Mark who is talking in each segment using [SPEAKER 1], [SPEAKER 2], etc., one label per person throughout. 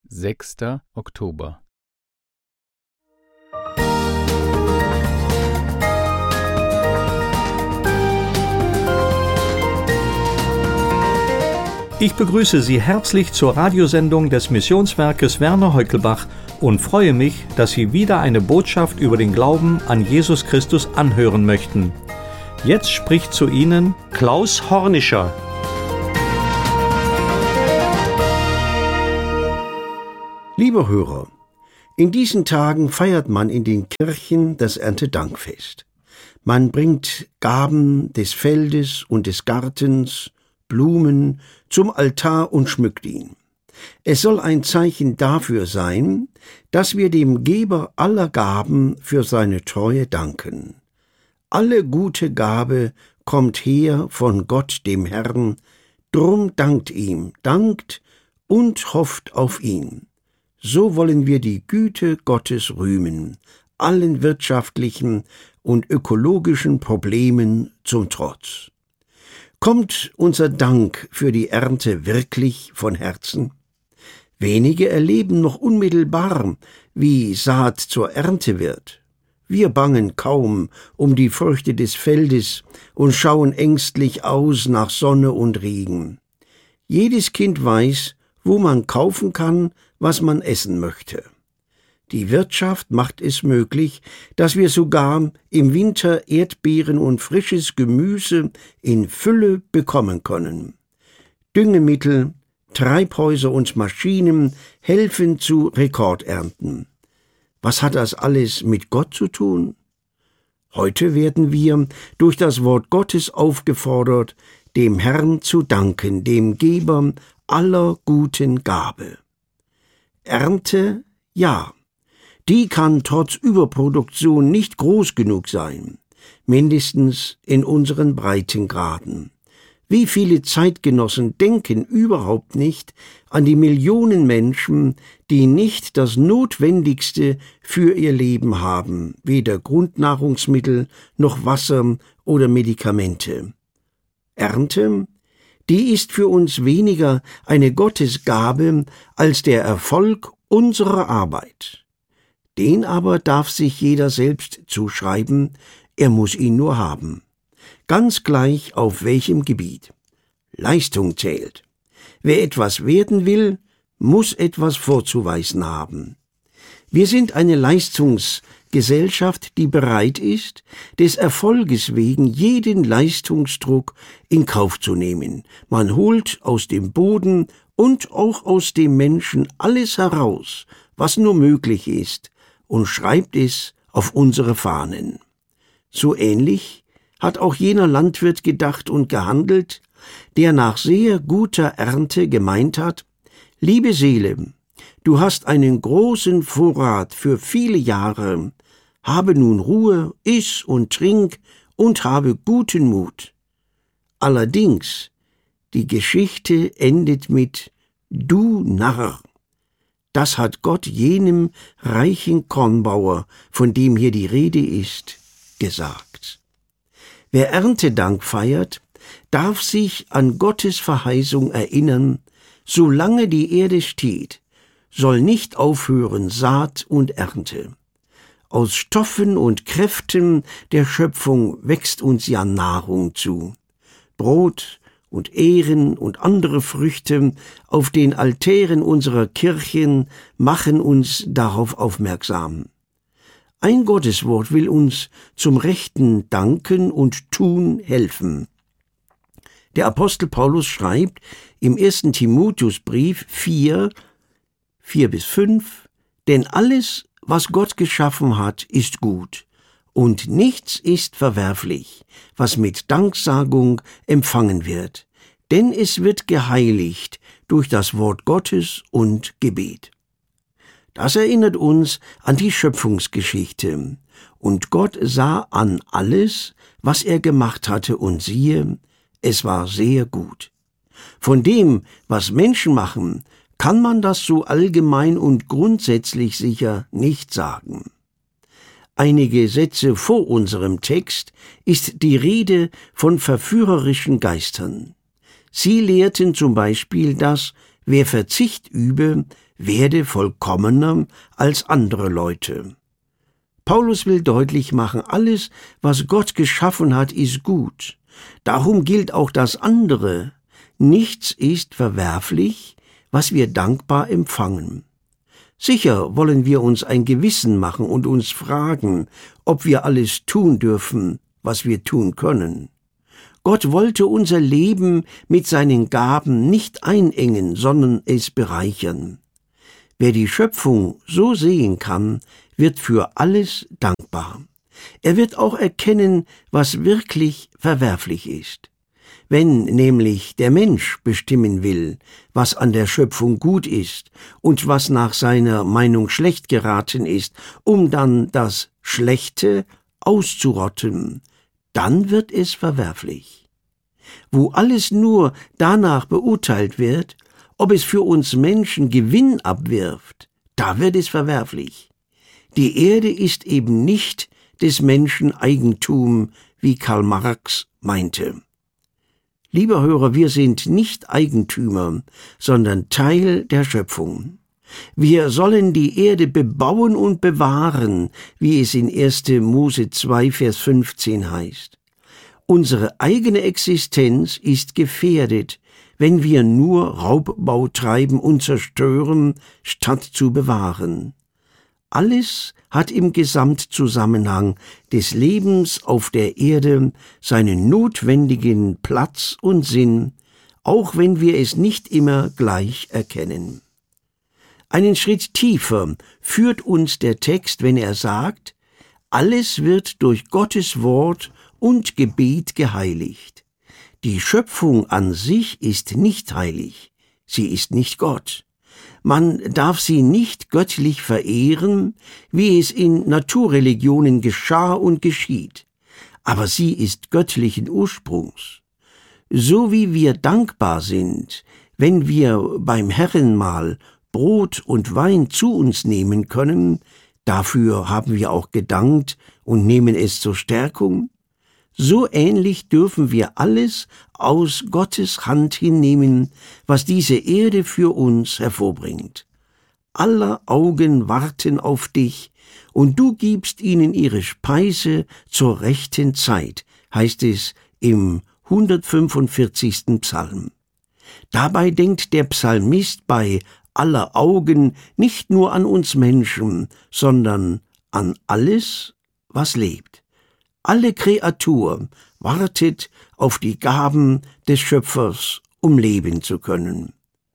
[SPEAKER 1] 6. Oktober.
[SPEAKER 2] Ich begrüße Sie herzlich zur Radiosendung des Missionswerkes Werner Heukelbach und freue mich, dass Sie wieder eine Botschaft über den Glauben an Jesus Christus anhören möchten. Jetzt spricht zu Ihnen Klaus Hornischer.
[SPEAKER 3] Lieber Hörer, in diesen Tagen feiert man in den Kirchen das Erntedankfest. Man bringt Gaben des Feldes und des Gartens, Blumen zum Altar und schmückt ihn. Es soll ein Zeichen dafür sein, dass wir dem Geber aller Gaben für seine Treue danken. Alle gute Gabe kommt her von Gott dem Herrn, drum dankt ihm, dankt und hofft auf ihn. So wollen wir die Güte Gottes rühmen, allen wirtschaftlichen und ökologischen Problemen zum Trotz. Kommt unser Dank für die Ernte wirklich von Herzen? Wenige erleben noch unmittelbar, wie Saat zur Ernte wird. Wir bangen kaum um die Früchte des Feldes und schauen ängstlich aus nach Sonne und Regen. Jedes Kind weiß, wo man kaufen kann, was man essen möchte. Die Wirtschaft macht es möglich, dass wir sogar im Winter Erdbeeren und frisches Gemüse in Fülle bekommen können. Düngemittel, Treibhäuser und Maschinen helfen zu Rekordernten. Was hat das alles mit Gott zu tun? Heute werden wir durch das Wort Gottes aufgefordert, dem Herrn zu danken, dem Geber aller guten Gabe. Ernte, ja, die kann trotz Überproduktion nicht groß genug sein, mindestens in unseren Breitengraden. Wie viele Zeitgenossen denken überhaupt nicht an die Millionen Menschen, die nicht das Notwendigste für ihr Leben haben, weder Grundnahrungsmittel noch Wasser oder Medikamente. Ernte, die ist für uns weniger eine Gottesgabe als der Erfolg unserer Arbeit. Den aber darf sich jeder selbst zuschreiben, er muss ihn nur haben. Ganz gleich auf welchem Gebiet. Leistung zählt. Wer etwas werden will, muss etwas vorzuweisen haben. Wir sind eine Leistungsgesellschaft, die bereit ist, des Erfolges wegen jeden Leistungsdruck in Kauf zu nehmen. Man holt aus dem Boden und auch aus dem Menschen alles heraus, was nur möglich ist, und schreibt es auf unsere Fahnen. So ähnlich hat auch jener Landwirt gedacht und gehandelt, der nach sehr guter Ernte gemeint hat: Liebe Seele, du hast einen großen Vorrat für viele Jahre, habe nun Ruhe, iss und trink und habe guten Mut. Allerdings, die Geschichte endet mit Du Narr. Das hat Gott jenem reichen Kornbauer, von dem hier die Rede ist, gesagt. Wer Erntedank feiert, darf sich an Gottes Verheißung erinnern: Solange die Erde steht, soll nicht aufhören Saat und Ernte. Aus Stoffen und Kräften der Schöpfung wächst uns ja Nahrung zu. Brot und Ähren und andere Früchte auf den Altären unserer Kirchen machen uns darauf aufmerksam. Ein Gotteswort will uns zum rechten Danken und Tun helfen. Der Apostel Paulus schreibt im 1. Timotheusbrief 4:4-5, denn alles, was Gott geschaffen hat, ist gut, und nichts ist verwerflich, was mit Danksagung empfangen wird, denn es wird geheiligt durch das Wort Gottes und Gebet. Das erinnert uns an die Schöpfungsgeschichte. Und Gott sah an alles, was er gemacht hatte, und siehe, es war sehr gut. Von dem, was Menschen machen, kann man das so allgemein und grundsätzlich sicher nicht sagen. Einige Sätze vor unserem Text ist die Rede von verführerischen Geistern. Sie lehrten zum Beispiel, dass, wer Verzicht übe, werde vollkommener als andere Leute. Paulus will deutlich machen, alles, was Gott geschaffen hat, ist gut. Darum gilt auch das andere. Nichts ist verwerflich, was wir dankbar empfangen. Sicher wollen wir uns ein Gewissen machen und uns fragen, ob wir alles tun dürfen, was wir tun können. Gott wollte unser Leben mit seinen Gaben nicht einengen, sondern es bereichern. Wer die Schöpfung so sehen kann, wird für alles dankbar. Er wird auch erkennen, was wirklich verwerflich ist. Wenn nämlich der Mensch bestimmen will, was an der Schöpfung gut ist und was nach seiner Meinung schlecht geraten ist, um dann das Schlechte auszurotten, dann wird es verwerflich. Wo alles nur danach beurteilt wird, ob es für uns Menschen Gewinn abwirft, da wird es verwerflich. Die Erde ist eben nicht des Menschen Eigentum, wie Karl Marx meinte. Lieber Hörer, wir sind nicht Eigentümer, sondern Teil der Schöpfung. Wir sollen die Erde bebauen und bewahren, wie es in 1. Mose 2, Vers 15 heißt. Unsere eigene Existenz ist gefährdet, wenn wir nur Raubbau treiben und zerstören, statt zu bewahren. Alles hat im Gesamtzusammenhang des Lebens auf der Erde seinen notwendigen Platz und Sinn, auch wenn wir es nicht immer gleich erkennen. Einen Schritt tiefer führt uns der Text, wenn er sagt, alles wird durch Gottes Wort und Gebet geheiligt. Die Schöpfung an sich ist nicht heilig, sie ist nicht Gott. Man darf sie nicht göttlich verehren, wie es in Naturreligionen geschah und geschieht, aber sie ist göttlichen Ursprungs. So wie wir dankbar sind, wenn wir beim Herrenmahl Brot und Wein zu uns nehmen können, dafür haben wir auch gedankt und nehmen es zur Stärkung, so ähnlich dürfen wir alles aus Gottes Hand hinnehmen, was diese Erde für uns hervorbringt. Aller Augen warten auf dich, und du gibst ihnen ihre Speise zur rechten Zeit, heißt es im 145. Psalm. Dabei denkt der Psalmist bei aller Augen nicht nur an uns Menschen, sondern an alles, was lebt. Alle Kreatur wartet auf die Gaben des Schöpfers, um leben zu können.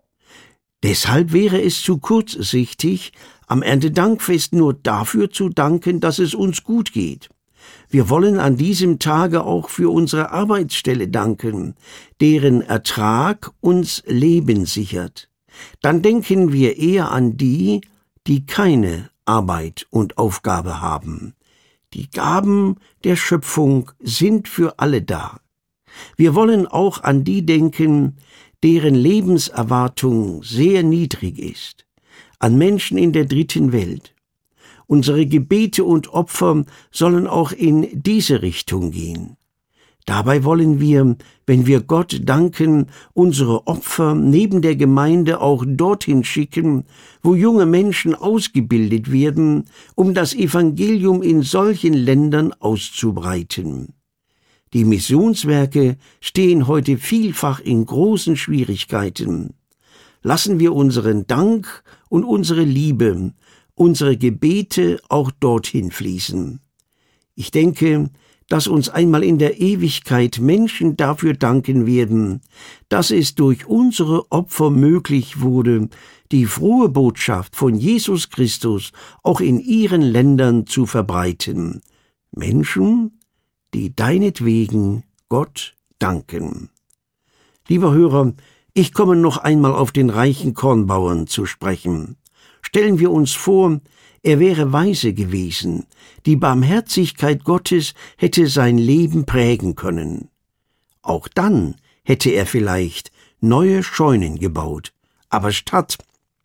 [SPEAKER 3] Deshalb wäre es zu kurzsichtig, am Erntedankfest nur dafür zu danken, dass es uns gut geht. Wir wollen an diesem Tage auch für unsere Arbeitsstelle danken, deren Ertrag uns Leben sichert. Dann denken wir eher an die, die keine Arbeit und Aufgabe haben. Die Gaben der Schöpfung sind für alle da. Wir wollen auch an die denken, deren Lebenserwartung sehr niedrig ist, an Menschen in der dritten Welt. Unsere Gebete und Opfer sollen auch in diese Richtung gehen. Dabei wollen wir, wenn wir Gott danken, unsere Opfer neben der Gemeinde auch dorthin schicken, wo junge Menschen ausgebildet werden, um das Evangelium in solchen Ländern auszubreiten. Die Missionswerke stehen heute vielfach in großen Schwierigkeiten. Lassen wir unseren Dank und unsere Liebe, unsere Gebete auch dorthin fließen. Ich denke, dass uns einmal in der Ewigkeit Menschen dafür danken werden, dass es durch unsere Opfer möglich wurde, die frohe Botschaft von Jesus Christus auch in ihren Ländern zu verbreiten. Menschen, die deinetwegen Gott danken. Lieber Hörer, ich komme noch einmal auf den reichen Kornbauern zu sprechen. Stellen wir uns vor, er wäre weise gewesen. Die Barmherzigkeit Gottes hätte sein Leben prägen können. Auch dann hätte er vielleicht neue Scheunen gebaut. Aber statt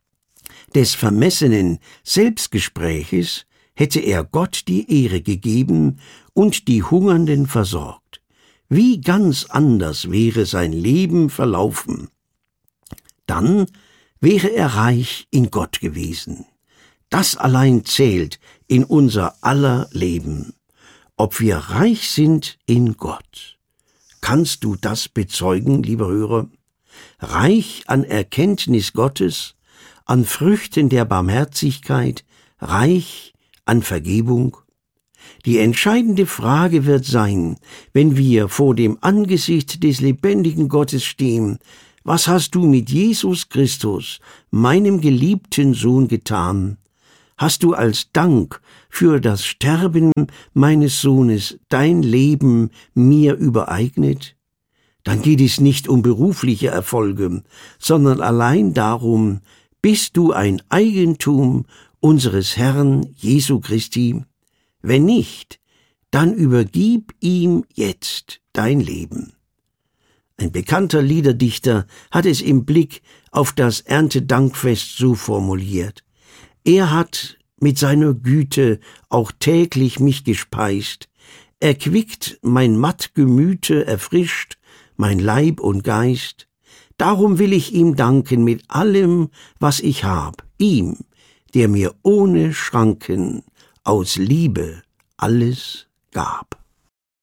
[SPEAKER 3] des vermessenen Selbstgespräches hätte er Gott die Ehre gegeben und die Hungernden versorgt. Wie ganz anders wäre sein Leben verlaufen. Dann wäre er reich in Gott gewesen. Das allein zählt in unser aller Leben, ob wir reich sind in Gott. Kannst du das bezeugen, lieber Hörer? Reich an Erkenntnis Gottes, an Früchten der Barmherzigkeit, reich an Vergebung? Die entscheidende Frage wird sein, wenn wir vor dem Angesicht des lebendigen Gottes stehen: Was hast du mit Jesus Christus, meinem geliebten Sohn, getan? Hast du als Dank für das Sterben meines Sohnes dein Leben mir übereignet? Dann geht es nicht um berufliche Erfolge, sondern allein darum: Bist du ein Eigentum unseres Herrn Jesu Christi? Wenn nicht, dann übergib ihm jetzt dein Leben. Ein bekannter Liederdichter hat es im Blick auf das Erntedankfest so formuliert: Er hat mit seiner Güte auch täglich mich gespeist, erquickt mein matt Gemüte, erfrischt mein Leib und Geist. Darum will ich ihm danken mit allem, was ich hab, ihm, der mir ohne Schranken aus Liebe alles gab.